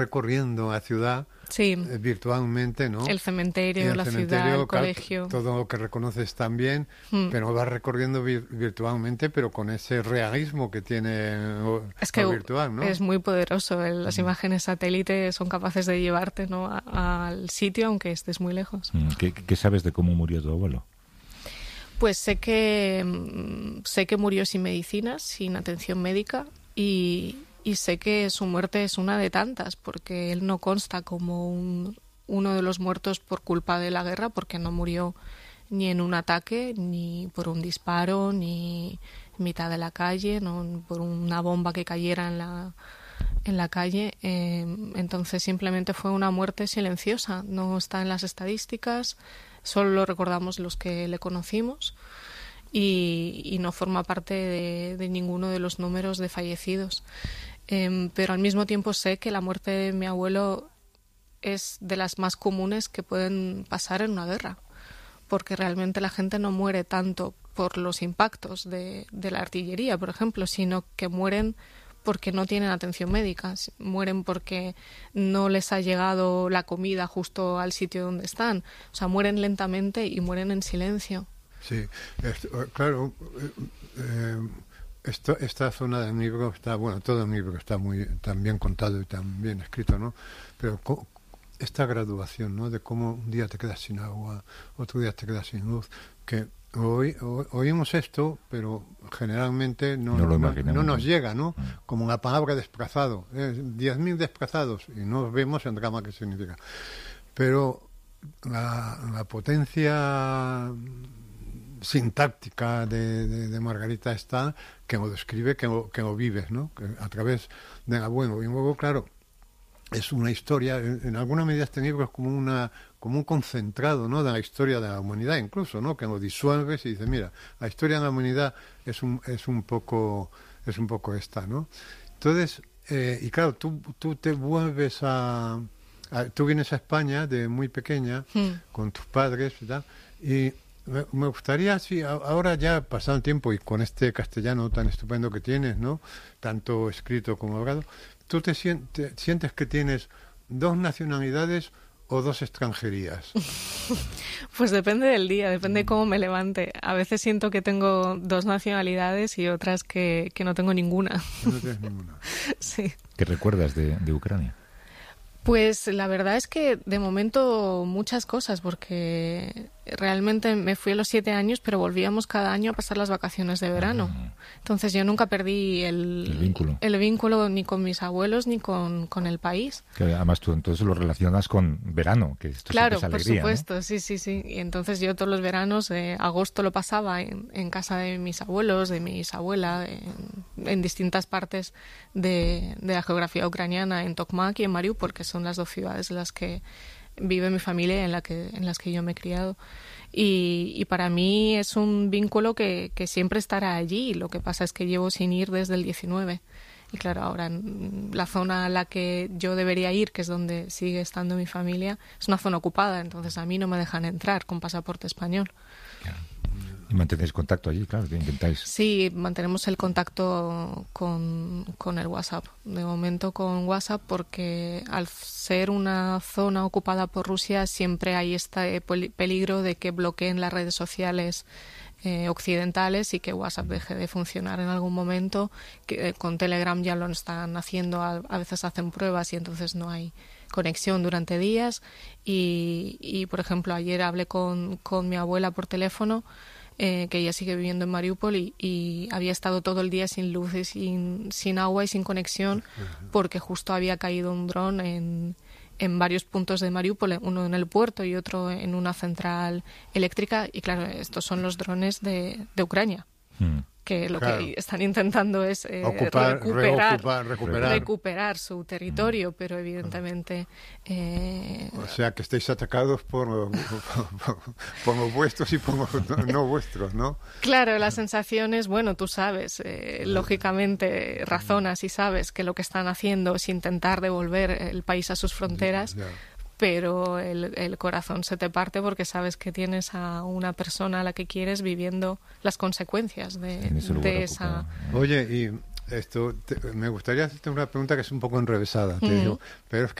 recorriendo la ciudad Sí. Virtualmente, ¿no? El cementerio, la ciudad, el colegio. Todo lo que reconoces también, pero vas recorriendo virtualmente, pero con ese realismo que tiene lo virtual, ¿no? Es muy poderoso. Las imágenes satélite son capaces de llevarte, ¿no?, al sitio, aunque estés muy lejos. ¿Qué sabes de cómo murió tu abuelo? Pues sé que murió sin medicinas, sin atención médica, y sé que su muerte es una de tantas, porque él no consta como uno de los muertos por culpa de la guerra, porque no murió ni en un ataque, ni por un disparo, ni en mitad de la calle, no por una bomba que cayera en la calle. Entonces simplemente fue una muerte silenciosa, no está en las estadísticas, solo lo recordamos los que le conocimos, y no forma parte de ninguno de los números de fallecidos. Pero al mismo tiempo sé que la muerte de mi abuelo es de las más comunes que pueden pasar en una guerra, porque realmente la gente no muere tanto por los impactos de la artillería, por ejemplo, sino que mueren porque no tienen atención médica, mueren porque no les ha llegado la comida justo al sitio donde están, o sea, mueren lentamente y mueren en silencio. Sí, claro. Esta zona del libro está, todo el libro está muy tan bien contado y tan bien escrito, ¿no? Pero esta graduación, ¿no? De cómo un día te quedas sin agua, otro día te quedas sin luz, que oímos esto, pero generalmente no nos llega, ¿no? Como la palabra desplazado, 10.000 desplazados, y no vemos en drama qué significa. Pero la potencia sintáctica de Margarita está que lo describe, que lo vives, ¿no? Que a través del abuelo. Y luego, claro, es una historia, en alguna medida este libro es como un concentrado, ¿no?, de la historia de la humanidad, incluso, ¿no?, que lo disuelves y dices, mira, la historia de la humanidad es un poco esta, ¿no? Entonces, y claro, tú te vuelves tú vienes a España de muy pequeña con tus padres, ¿verdad? Y me gustaría, si ahora ya pasado el tiempo y con este castellano tan estupendo que tienes, ¿no?, tanto escrito como hablado, ¿tú te sientes que tienes dos nacionalidades o dos extranjerías? Pues depende del día, depende de cómo me levante. A veces siento que tengo dos nacionalidades y otras que no tengo ninguna. No tienes ninguna. Sí. ¿Qué recuerdas de Ucrania? Pues la verdad es que de momento muchas cosas, porque realmente me fui a los 7 años, pero volvíamos cada año a pasar las vacaciones de verano. Entonces yo nunca perdí el vínculo ni con mis abuelos ni con el país. Que además tú entonces lo relacionas con verano, que esto claro, siempre es alegría, por supuesto, ¿no? sí. Y entonces yo todos los veranos, agosto lo pasaba en casa de mis abuelos, de mis abuelas, en distintas partes de la geografía ucraniana, en Tokmak y en Mariupol, que son las dos ciudades en las que vive mi familia, en las que yo me he criado. Y para mí es un vínculo que siempre estará allí. Lo que pasa es que llevo sin ir desde el 19. Y claro, ahora la zona a la que yo debería ir, que es donde sigue estando mi familia, es una zona ocupada. Entonces a mí no me dejan entrar con pasaporte español. Claro. Y mantenéis contacto allí, claro, que intentáis. Sí, mantenemos el contacto con el WhatsApp. De momento con WhatsApp, porque al ser una zona ocupada por Rusia siempre hay este peligro de que bloqueen las redes sociales occidentales y que WhatsApp deje de funcionar en algún momento. Que con Telegram ya lo están haciendo, a veces hacen pruebas y entonces no hay conexión durante días. Y por ejemplo, ayer hablé con mi abuela por teléfono, que ella sigue viviendo en Mariupol y había estado todo el día sin luz y sin agua y sin conexión, porque justo había caído un dron en varios puntos de Mariupol, uno en el puerto y otro en una central eléctrica. Y claro, estos son los drones de Ucrania, que lo que están intentando es recuperar su territorio, pero evidentemente... o sea, que estáis atacados por los vuestros y por los no vuestros, ¿no? Claro, la sensación es, bueno, tú sabes, lógicamente razonas y sabes que lo que están haciendo es intentar devolver el país a sus fronteras, pero el corazón se te parte porque sabes que tienes a una persona a la que quieres viviendo las consecuencias de esa... Oye, y me gustaría hacerte una pregunta que es un poco enrevesada, te digo, pero es que